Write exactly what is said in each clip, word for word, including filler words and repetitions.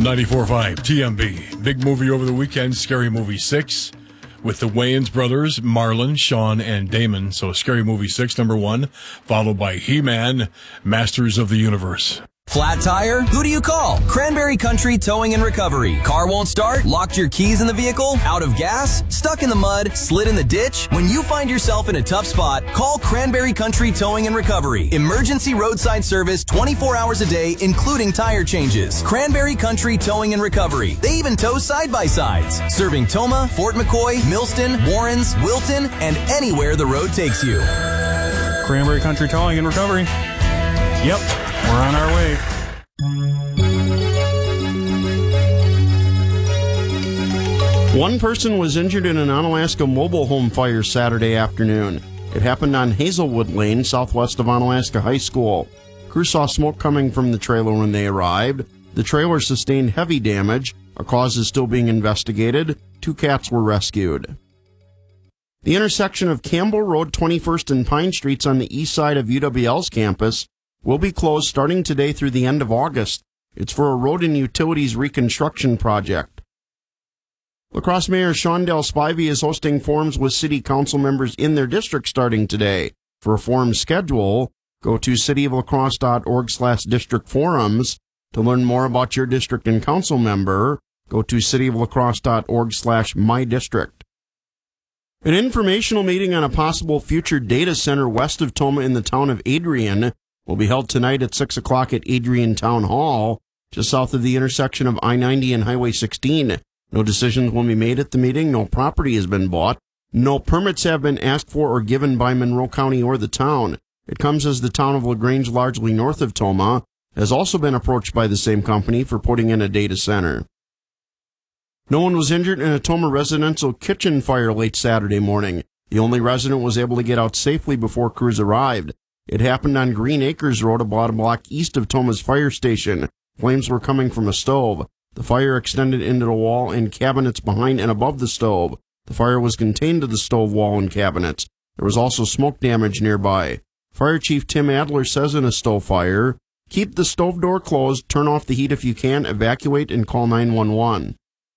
ninety-four point five T M B. Big movie over the weekend, Scary Movie six, with the Wayans brothers, Marlon, Sean, and Damon. So Scary Movie six, number one, followed by He-Man, Masters of the Universe. Flat tire? Who do you call? Cranberry Country Towing and Recovery. Car won't start? Locked your keys in the vehicle? Out of gas? Stuck in the mud? Slid in the ditch? When you find yourself in a tough spot, call Cranberry Country Towing and Recovery. Emergency roadside service twenty-four hours a day, including tire changes. Cranberry Country Towing and Recovery. They even tow side-by-sides. Serving Toma, Fort McCoy, Millston, Warrens, Wilton, and anywhere the road takes you. Cranberry Country Towing and Recovery. Yep, we're on our way. One person was injured in an Onalaska mobile home fire Saturday afternoon. It happened on Hazelwood Lane, southwest of Onalaska High School. Crews saw smoke coming from the trailer when they arrived. The trailer sustained heavy damage. A cause is still being investigated. Two cats were rescued. The intersection of Campbell Road, twenty-first, and Pine Streets on the east side of U W L's campus will be closed starting today through the end of August. It's for a road and utilities reconstruction project. La Crosse Mayor Shondell Spivey is hosting forums with city council members in their district starting today. For a forum schedule, go to cityoflacrosse.org slash district forums. To learn more about your district and council member, go to cityoflacrosse.org slash my district. An informational meeting on a possible future data center west of Toma in the town of Adrian will be held tonight at six o'clock at Adrian Town Hall, just south of the intersection of I ninety and Highway sixteen. No decisions will be made at the meeting. No property has been bought. No permits have been asked for or given by Monroe County or the town. It comes as the town of LaGrange, largely north of Toma, has also been approached by the same company for putting in a data center. No one was injured in a Toma residential kitchen fire late Saturday morning. The only resident was able to get out safely before crews arrived. It happened on Green Acres Road, about a block east of Toma's fire station. Flames were coming from a stove. The fire extended into the wall and cabinets behind and above the stove. The fire was contained to the stove wall and cabinets. There was also smoke damage nearby. Fire Chief Tim Adler says in a stove fire, keep the stove door closed, turn off the heat if you can, evacuate, and call nine one one.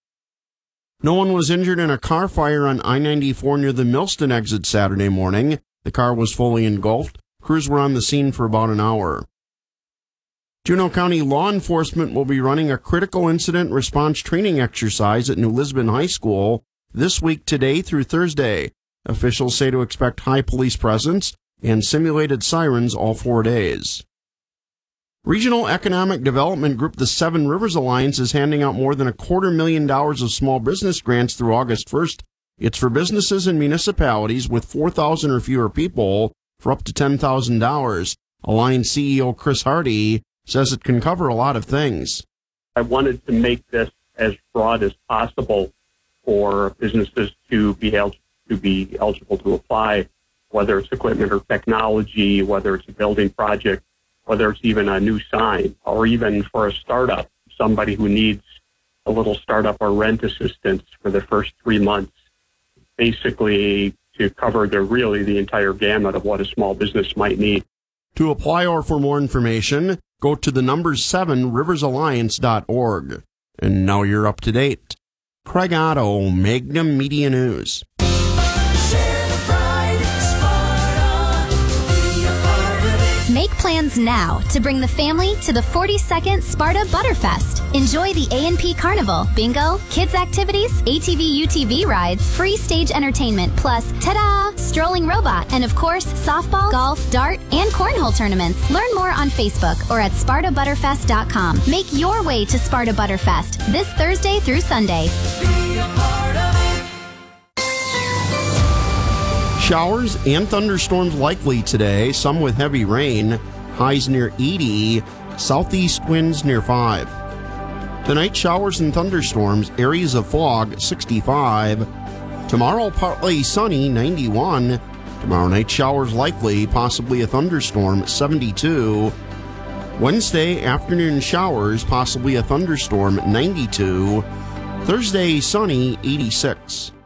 No one was injured in a car fire on I ninety-four near the Millston exit Saturday morning. The car was fully engulfed. Crews were on the scene for about an hour. Juneau County law enforcement will be running a critical incident response training exercise at New Lisbon High School this week today through Thursday. Officials say to expect high police presence and simulated sirens all four days. Regional Economic Development Group, the Seven Rivers Alliance, is handing out more than a quarter million dollars of small business grants through August first. It's for businesses and municipalities with four thousand or fewer people for up to ten thousand dollars. Alliance C E O Chris Hardy says it can cover a lot of things. I wanted to make this as broad as possible for businesses to be able to be eligible to apply, whether it's equipment or technology, whether it's a building project, whether it's even a new sign, or even for a startup, somebody who needs a little startup or rent assistance for the first three months, basically to cover the really the entire gamut of what a small business might need. To apply or for more information, go to the number seven rivers alliance dot org. And now you're up to date. Craig Otto, Magnum Media News. Make plans now to bring the family to the forty-second Sparta Butterfest. Enjoy the A and P Carnival, bingo, kids activities, A T V U T V rides, free stage entertainment, plus, ta-da, strolling robot, and of course, softball, golf, dart, and cornhole tournaments. Learn more on Facebook or at sparta butterfest dot com. Make your way to Sparta Butterfest this Thursday through Sunday. Be a part of it. Showers and thunderstorms likely today, some with heavy rain, highs near eighty, southeast winds near five. Tonight, showers and thunderstorms, areas of fog, sixty-five. Tomorrow, partly sunny, ninety-one. Tomorrow night, showers likely, possibly a thunderstorm, seventy-two. Wednesday, afternoon showers, possibly a thunderstorm, ninety-two. Thursday, sunny, eighty-six.